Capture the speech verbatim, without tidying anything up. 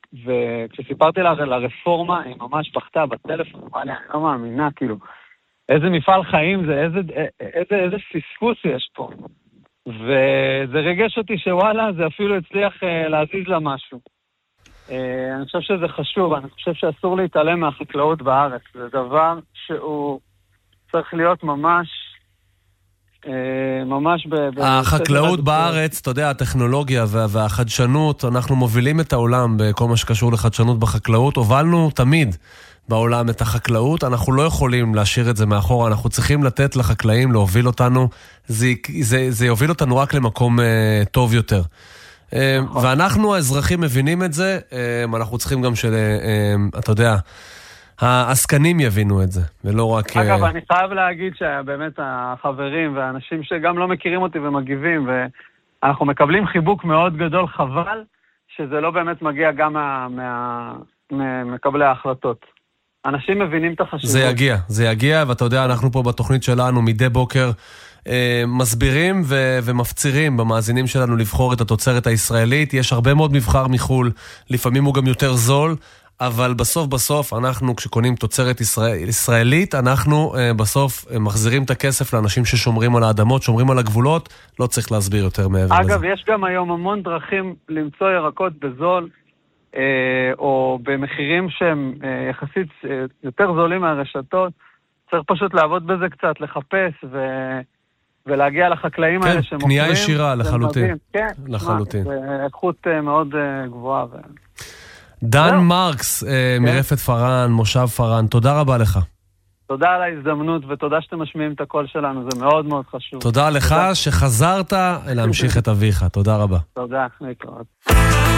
וכשסיפרתי לה על הרפורמה, היא ממש בכתה בטלפון, אני לא מאמינה, כאילו, איזה מפעל חיים זה, איזה, איזה, איזה סיסקוס יש פה. וזה רגש אותי שוואלה, זה אפילו הצליח להזיז לה משהו. אני חושב שזה חשוב, אני חושב שאסור להתעלם מהחקלאות בארץ. זה דבר שהוא צריך להיות ממש, ממש... החקלאות בארץ, אתה יודע, הטכנולוגיה והחדשנות, אנחנו מובילים את העולם בכל מה שקשור לחדשנות בחקלאות, הובלנו תמיד בעולם את החקלאות, אנחנו לא יכולים להשאיר את זה מאחורה, אנחנו צריכים לתת לחקלאים להוביל אותנו, זה, זה, זה יוביל אותנו רק למקום uh, טוב יותר. Uh, ואנחנו האזרחים מבינים את זה, uh, אנחנו צריכים גם של, uh, אתה יודע, העסקנים יבינו את זה, ולא רק... אגב, uh... אני חייב להגיד שבאמת החברים והאנשים שגם לא מכירים אותי ומגיבים, ואנחנו מקבלים חיבוק מאוד גדול, חבל שזה לא באמת מגיע גם מה, מה, ממקבלי ההחלטות. אנשים מבינים את החשיבות. זה יגיע, זה יגיע, ואתה יודע, אנחנו פה בתוכנית שלנו מדי בוקר אה, מסבירים ו- ומפצירים במאזינים שלנו לבחור את התוצרת הישראלית. יש הרבה מאוד מבחר מחול, לפעמים הוא גם יותר זול, אבל בסוף בסוף אנחנו כשקונים תוצרת ישראל, ישראלית, אנחנו אה, בסוף אה, מחזירים את הכסף לאנשים ששומרים על האדמות, שומרים על הגבולות, לא צריך להסביר יותר מעבר אגב, לזה. אגב, יש גם היום המון דרכים למצוא ירקות בזול, או במחירים שהם יחסית יותר זולים מהרשתות, צריך פשוט לעבוד בזה קצת, לחפש ו... ולהגיע לחקלאים האלה שמוכרים. כן, קנייה ישירה לחלוטין. כן, לחלוטין. זה איכות מאוד גבוהה. דן מרקס מרפת פרן, מושב פרן, תודה רבה לך. תודה על ההזדמנות ותודה שאתם משמיעים את הקול שלנו, זה מאוד מאוד חשוב. תודה לך שחזרת להמשיך את אביך, תודה רבה. תודה, להתראות.